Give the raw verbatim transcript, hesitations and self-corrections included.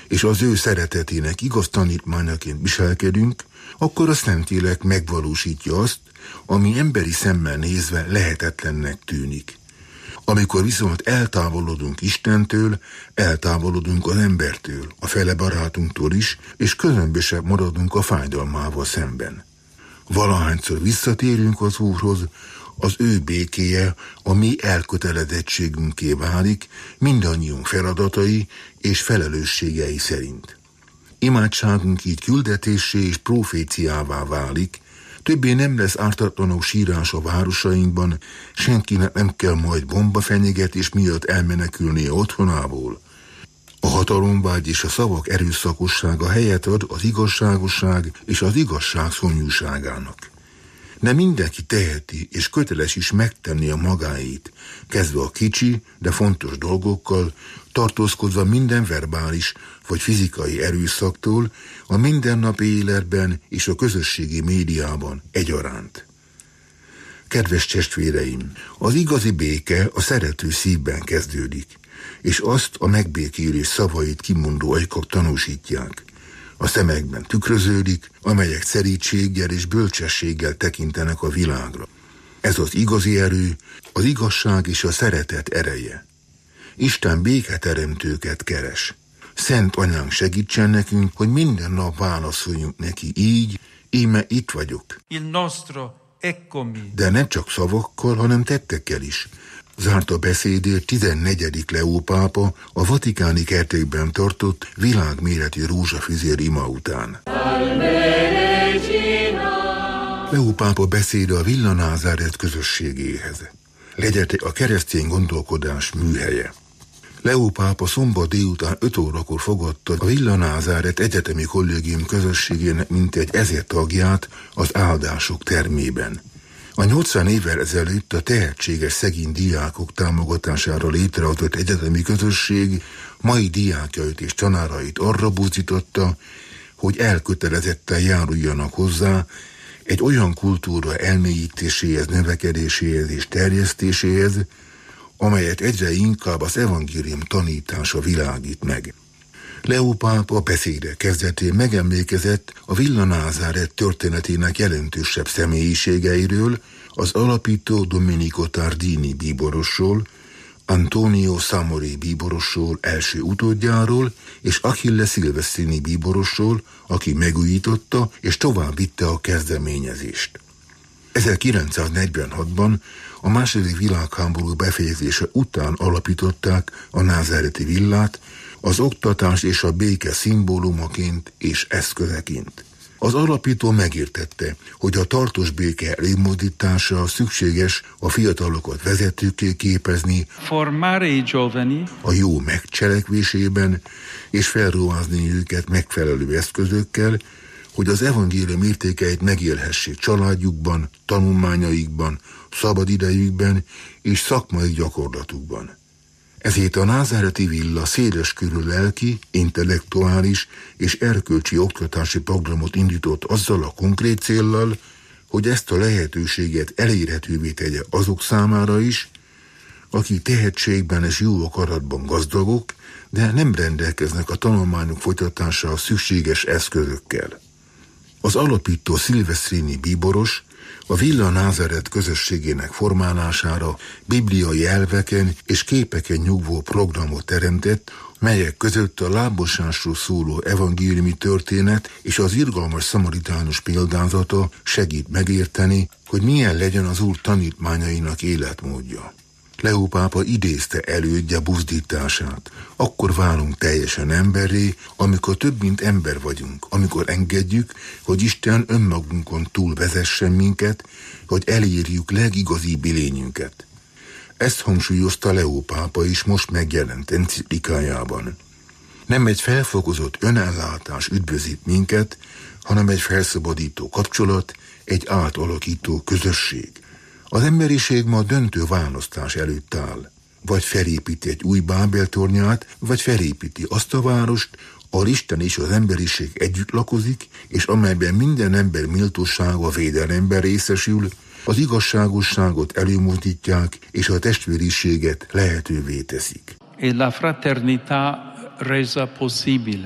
és az ő szeretetének igaz tanítmányaként viselkedünk, akkor a Szentlélek megvalósítja azt, ami emberi szemmel nézve lehetetlennek tűnik. Amikor viszont eltávolodunk Istentől, eltávolodunk az embertől, a fele barátunktól is, és közömbösebb maradunk a fájdalmával szemben. Valahányszor visszatérünk az Úrhoz, az ő békéje a mi elkötelezettségünké válik mindannyiunk feladatai és felelősségei szerint. Imádságunk így küldetésé és proféciává válik, többé nem lesz ártatlanok sírás a városainkban, senkinek nem kell majd bombafenyegetés miatt elmenekülnie otthonából. A hatalomvágy és a szavak erőszakossága helyet ad az igazságosság és az igazság szomjúságának. De mindenki teheti és köteles is megtenni a magáét, kezdve a kicsi, de fontos dolgokkal, tartózkodva minden verbális vagy fizikai erőszaktól a mindennapi életben és a közösségi médiában egyaránt. Kedves testvéreim, az igazi béke a szerető szívben kezdődik, és azt a megbékélés szavait kimondó ajkak tanúsítják. A szemekben tükröződik, amelyek szerítséggel és bölcsességgel tekintenek a világra. Ez az igazi erő, az igazság és a szeretet ereje. Isten béketeremtőket keres. Szent Anyánk segítsen nekünk, hogy minden nap válaszoljunk neki így, íme itt vagyok. Il nostro eccomi. De nem csak szavakkal, hanem tettekkel is. Zárt a beszédét tizennegyedik Leó pápa a vatikáni kertekben tartott világméretű rózsafüzér ima után. Leó pápa beszéde a Villa Názáret közösségéhez. Legyetek a keresztény gondolkodás műhelye. Leó pápa szombat délután öt órakor fogadta a Villa Názáret Egyetemi Kollégium közösségének mintegy ezer tagját az áldások termében. A nyolcvan évvel ezelőtt a tehetséges szegény diákok támogatására létrehozott egyetemi közösség mai diákjait és tanárait arra buzdította, hogy elkötelezetten járuljanak hozzá egy olyan kultúra elmélyítéséhez, növekedéséhez és terjesztéséhez, amelyet egyre inkább az evangélium tanítása világít meg. Leó pápa beszéde kezdetén megemlékezett a Villa Názáret történetének jelentősebb személyiségeiről, az alapító Domenico Tardini bíborosról, Antonio Samori bíborosról, első utódjáról, és Achille Silvestrini bíborosról, aki megújította és tovább vitte a kezdeményezést. ezerkilencszáznegyvenhatban a második világháború befejezése után alapították a názáreti villát, az oktatás és a béke szimbólumaként és eszközeként. Az alapító megértette, hogy a tartós béke előmozdítása szükséges a fiatalokat vezetőkké képezni, formare i giovani, a jó megcselekvésében, és felruházni őket megfelelő eszközökkel, hogy az evangélium értékeit megélhessék családjukban, tanulmányaikban, szabadidejükben és szakmai gyakorlatukban. Ezért a názáreti villa széleskörű lelki, intellektuális és erkölcsi oktatási programot indított azzal a konkrét céllal, hogy ezt a lehetőséget elérhetővé tegye azok számára is, akik tehetségben és jó akaratban gazdagok, de nem rendelkeznek a tanulmányok folytatására szükséges eszközökkel. Az alapító Silvestrini bíboros a Villa Názáret közösségének formálására bibliai elveken és képeken nyugvó programot teremtett, melyek között a lábmosásról szóló evangéliumi történet és az irgalmas szamaritánus példázata segít megérteni, hogy milyen legyen az Úr tanítmányainak életmódja. Leó pápa idézte elődje buzdítását. Akkor válunk teljesen emberré, amikor több mint ember vagyunk, amikor engedjük, hogy Isten önmagunkon túl vezessen minket, hogy elérjük legigazibb lényünket. Ezt hangsúlyozta Leó pápa is most megjelent enciklikájában. Nem egy felfokozott önellátás üdvözít minket, hanem egy felszabadító kapcsolat, egy átalakító közösség. Az emberiség ma döntő választás előtt áll. Vagy felépíti egy új Bábel tornyát, vagy felépíti azt a várost, ahol Isten és az emberiség együtt lakozik, és amelyben minden ember méltósága védelemben részesül, az igazságosságot előmozdítják, és a testvériséget lehetővé teszik. E la fraternità resa possibile.